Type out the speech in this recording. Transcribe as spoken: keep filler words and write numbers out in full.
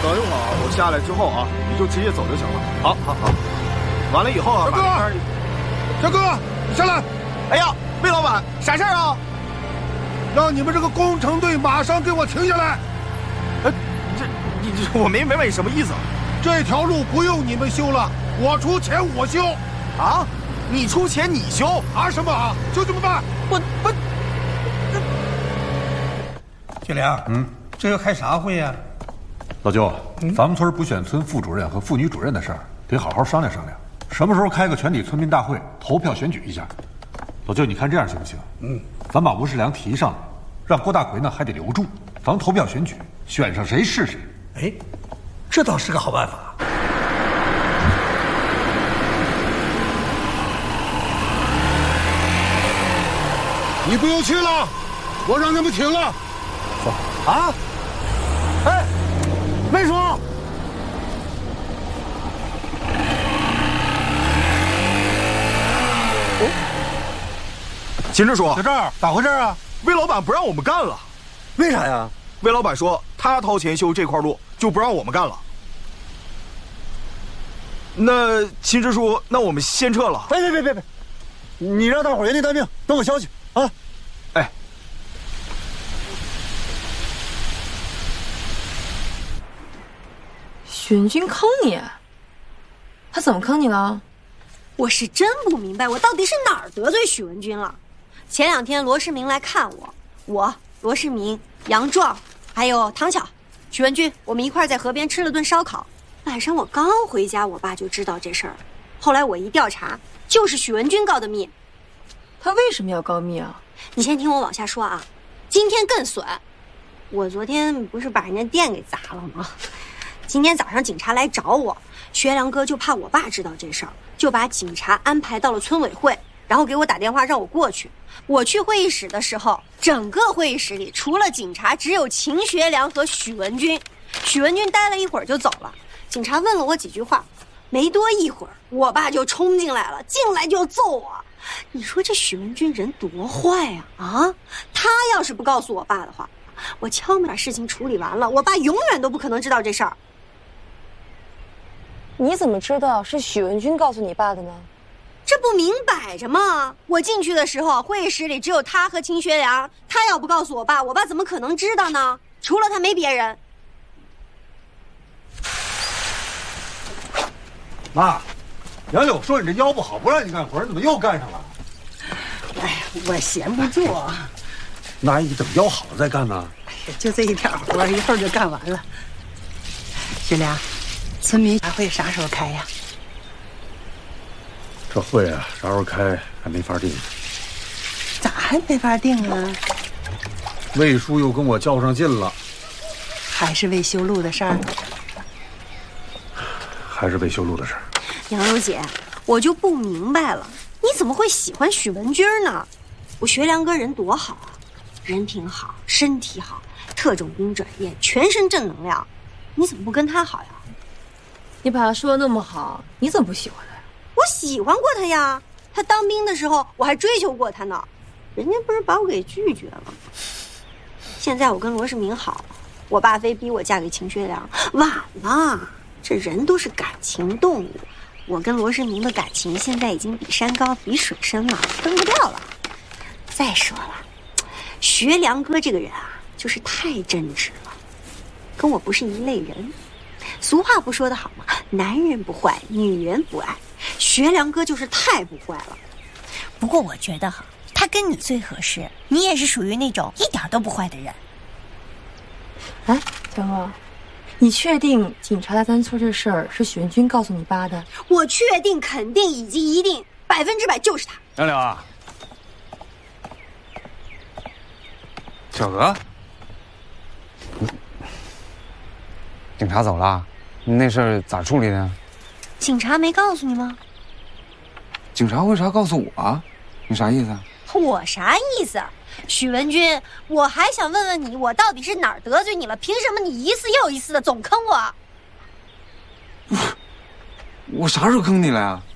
等一会儿我下来之后啊，你就直接走就行了。好，好，好。完了以后啊， 小哥，小哥，你下来！ 哎呀，魏老板，啥事儿啊？ 让你们这个工程队马上给我停下来！ 哎，这你这我没明白你什么意思？ 这条路不用你们修了，我出钱我修。 啊？你出钱你修？ 啊什么啊？就这么办？ 我我。 学良，嗯，这要开啥会呀？ 老舅，嗯、咱们村不选村副主任和妇女主任的事儿，得好好商量商量。什么时候开个全体村民大会，投票选举一下？老舅，你看这样行不行？嗯，咱把吴世良提上来，让郭大奎呢还得留住，咱们投票选举，选上谁是谁。 哎，这倒是个好办法。 你不用去了，我让他们停了。 啊！哎，魏叔，秦支书， 小赵，咋回事啊？ 魏老板不让我们干了。 为啥呀？ 魏老板说他掏钱修这块路，就不让我们干了。那秦支书，那我们先撤了。 别别别别别，你让大伙原地待命，等我消息啊！ 哎。 许文军坑你？他怎么坑你了？ 我是真不明白，我到底是哪儿得罪许文军了？前两天罗世明来看我，我罗世明、杨壮，还有唐巧、许文军，我们一块在河边吃了顿烧烤。晚上我刚回家，我爸就知道这事儿了。后来我一调查，就是许文军告的密。 他为什么要告密啊？ 你先听我往下说啊。今天更损，我昨天不是把人家店给砸了吗？今天早上警察来找我，学良哥就怕我爸知道这事儿，就把警察安排到了村委会，然后给我打电话让我过去。我去会议室的时候，整个会议室里除了警察，只有秦学良和许文军。许文军待了一会儿就走了，警察问了我几句话，没多一会儿，我爸就冲进来了，进来就揍我。你说这许文军人多坏啊！啊，他要是不告诉我爸的话，我悄没把事情处理完了，我爸永远都不可能知道这事儿。 你怎么知道是许文军告诉你爸的呢？ 这不明摆着吗？我进去的时候，会议室里只有他和秦学良，他要不告诉我爸，我爸怎么可能知道呢？除了他没别人。 妈，杨柳说你这腰不好，不让你干活，怎么又干上了？ 哎呀，我闲不住。 那你等腰好了再干呢？ 哎呀，就这一点活，一会儿就干完了。学良，村民大会啥时候开呀？ 这会啊，啥时候开还没法定。 咋还没法定啊？ 魏叔又跟我较上劲了。 还是为修路的事儿？ 还是为修路的事儿。 杨柔姐，我就不明白了，你怎么会喜欢许文军呢？我学良哥人多好啊，人品好，身体好，特种兵专业，全身正能量，你怎么不跟他好呀？ 你把他说的那么好，你怎么不喜欢他呀？ 我喜欢过他呀，他当兵的时候我还追求过他呢，人家不是把我给拒绝了吗？现在我跟罗世明好了，我爸非逼我嫁给秦学良，晚了，这人都是感情动物，我跟罗世明的感情现在已经比山高比水深了，分不掉了。再说了，学良哥这个人啊，就是太真挚了，跟我不是一类人。俗话不说得好吗？男人不坏，女人不爱。学良哥就是太不坏了。 不过我觉得哈，他跟你最合适，你也是属于那种一点都不坏的人。 哎，江哥，你确定警察来咱村这事儿是许文军告诉你爸的？ 我确定、肯定以及一定，百分之百就是他。 杨柳啊，小娥，警察走了，你那事儿咋处理的？ 警察没告诉你吗？ 警察为啥告诉我啊？你啥意思啊？ 我啥意思？许文军，我还想问问你，我到底是哪儿得罪你了？凭什么你一次又一次的总坑我？ 我啥时候坑你了呀？